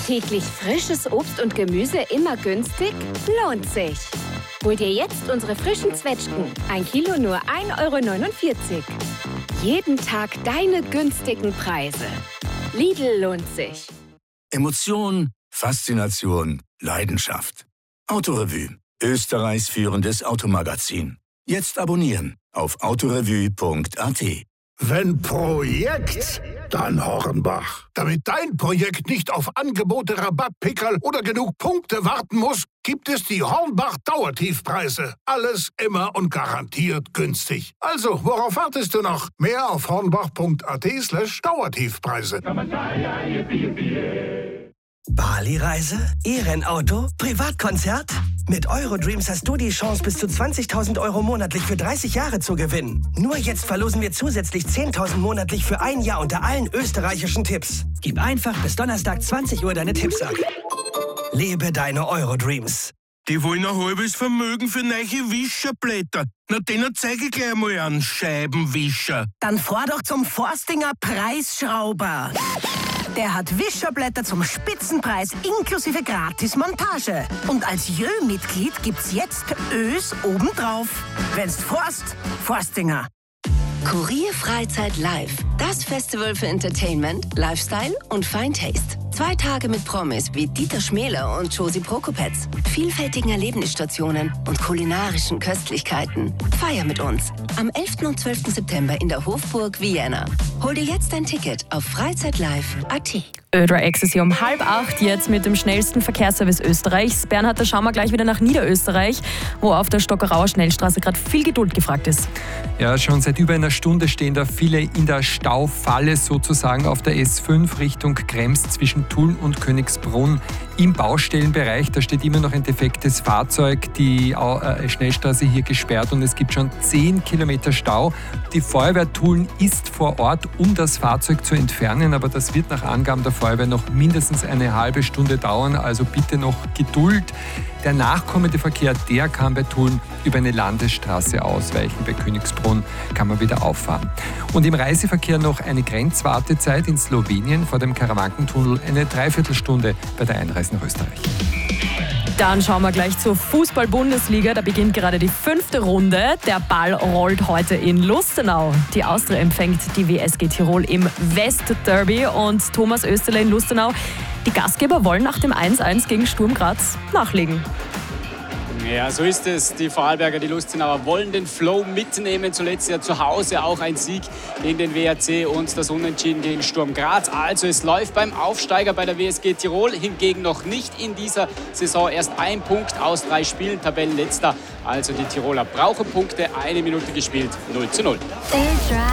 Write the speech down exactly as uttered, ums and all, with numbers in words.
Täglich frisches Obst und Gemüse immer günstig? Lohnt sich. Hol dir jetzt unsere frischen Zwetschgen. Ein Kilo nur ein Euro neunundvierzig. Jeden Tag deine günstigen Preise. Lidl lohnt sich. Emotion, Faszination, Leidenschaft. Autorevue, Österreichs führendes Automagazin. Jetzt abonnieren auf autorevue punkt a t. Wenn Projekt, dann Hornbach. Damit dein Projekt nicht auf Angebote, Rabattpickerl oder genug Punkte warten muss, gibt es die Hornbach-Dauertiefpreise. Alles immer und garantiert günstig. Also, worauf wartest du noch? Mehr auf hornbach punkt a t slash Dauertiefpreise. Bali-Reise? E-Rennauto? Privatkonzert? Mit Eurodreams hast du die Chance, bis zu zwanzigtausend Euro monatlich für dreißig Jahre zu gewinnen. Nur jetzt verlosen wir zusätzlich zehntausend monatlich für ein Jahr unter allen österreichischen Tipps. Gib einfach bis Donnerstag zwanzig Uhr deine Tipps ab. Lebe deine Eurodreams. Die wollen ein halbes Vermögen für neue Wischerblätter. Na, denen zeige ich gleich mal an, Scheibenwischer. Dann fahr doch zum Forstinger Preisschrauber. Der hat Wischerblätter zum Spitzenpreis inklusive Gratis-Montage. Und als Jö-Mitglied gibt's jetzt Ös obendrauf. Wenn's forst, Forstinger. Kurier Freizeit Live. Das Festival für Entertainment, Lifestyle und Fine Taste. Zwei Tage mit Promis wie Dieter Schmäler und Josie Prokopetz, vielfältigen Erlebnisstationen und kulinarischen Köstlichkeiten. Feier mit uns am elften und zwölften September in der Hofburg Vienna. Hol dir jetzt dein Ticket auf freizeitlive punkt a t. Ödra Ecstasy um halb acht jetzt mit dem schnellsten Verkehrsservice Österreichs. Bernhard, da schauen wir gleich wieder nach Niederösterreich, wo auf der Stockerauer Schnellstraße gerade viel Geduld gefragt ist. Ja, schon seit über einer Stunde stehen da viele in der Staufalle sozusagen auf der S fünf Richtung Krems zwischen Tulln und Königsbrunn im Baustellenbereich. Da steht immer noch ein defektes Fahrzeug, die Schnellstraße hier gesperrt und es gibt schon zehn Kilometer Stau. Die Feuerwehr Tulln ist vor Ort, um das Fahrzeug zu entfernen, aber das wird nach Angaben der Feuerwehr noch mindestens eine halbe Stunde dauern, also bitte noch Geduld. Der nachkommende Verkehr, der kann bei Tulln über eine Landesstraße ausweichen. Bei Königsbrunn kann man wieder auffahren. Und im Reiseverkehr noch eine Grenzwartezeit in Slowenien vor dem Karawankentunnel, eine Dreiviertelstunde bei der Einreise nach Österreich. Dann schauen wir gleich zur Fußball-Bundesliga. Da beginnt gerade die fünfte Runde. Der Ball rollt heute in Lustenau. Die Austria empfängt die W S G Tirol im Westderby. Und Thomas Österle in Lustenau. Die Gastgeber wollen nach dem eins eins gegen Sturm Graz nachlegen. Ja, so ist es. Die Vorarlberger, die Lustenauer wollen den Flow mitnehmen. Zuletzt ja zu Hause auch ein Sieg gegen den W R C und das Unentschieden gegen Sturm Graz. Also es läuft beim Aufsteiger bei der W S G Tirol. Hingegen noch nicht in dieser Saison. Erst ein Punkt aus drei Spielen, Tabellenletzter. Also die Tiroler brauchen Punkte. Eine Minute gespielt, null zu null.